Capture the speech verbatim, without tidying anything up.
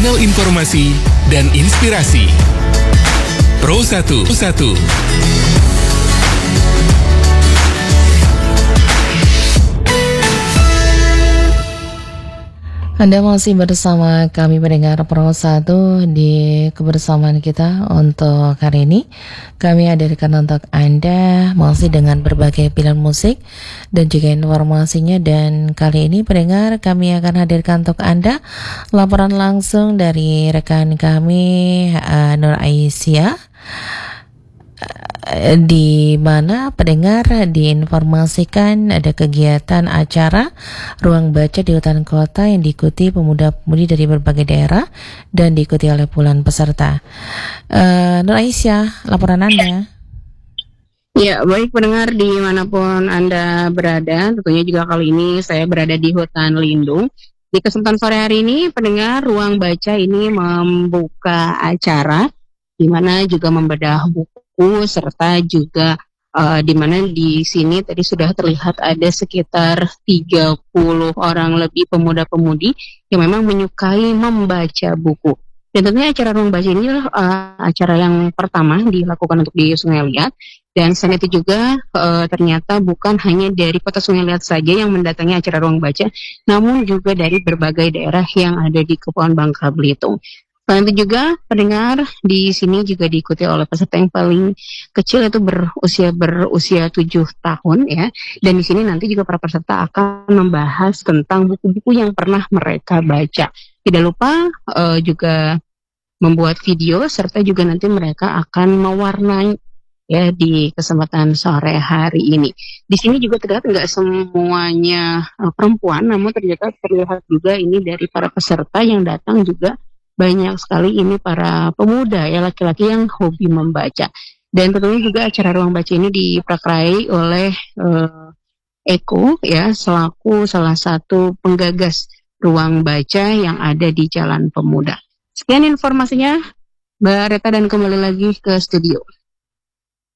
channel informasi dan inspirasi. Pro satu. satu. Anda masih bersama kami pendengar Pro satu di kebersamaan kita untuk hari ini. Kami hadirkan untuk Anda masih dengan berbagai pilihan musik dan juga informasinya. Dan kali ini pendengar kami akan hadirkan untuk Anda laporan langsung dari rekan kami uh, Nur Aisyah, di mana pendengar diinformasikan ada kegiatan acara ruang baca di hutan kota yang diikuti pemuda-pemudi dari berbagai daerah dan diikuti oleh puluhan peserta. Uh, Nur Aisyah, laporan Anda. Ya, baik pendengar dimanapun Anda berada, tentunya juga kali ini saya berada di hutan lindung. Di kesempatan sore hari ini, pendengar ruang baca ini membuka acara di mana juga membedah buku serta juga uh, di mana di sini tadi sudah terlihat ada sekitar tiga puluh orang lebih pemuda-pemudi yang memang menyukai membaca buku. Dan tentunya acara ruang baca ini adalah uh, acara yang pertama dilakukan untuk di Sungai Liat. Dan selain itu juga uh, ternyata bukan hanya dari Kota Sungai Liat saja yang mendatangi acara ruang baca, namun juga dari berbagai daerah yang ada di Kepulauan Bangka Belitung. Selain itu juga pendengar di sini juga diikuti oleh peserta yang paling kecil itu berusia berusia tujuh tahun ya. Dan di sini nanti juga para peserta akan membahas tentang buku-buku yang pernah mereka baca. Tidak lupa uh, juga membuat video serta juga nanti mereka akan mewarnai ya di kesempatan sore hari ini. Di sini juga terlihat nggak semuanya uh, perempuan, namun ternyata terlihat juga ini dari para peserta yang datang juga banyak sekali ini para pemuda ya laki-laki yang hobi membaca. Dan tentunya juga acara ruang baca ini diprakarsai oleh uh, Eko ya selaku salah satu penggagas ruang baca yang ada di Jalan Pemuda. Sekian informasinya Mbak Reta dan kembali lagi ke studio.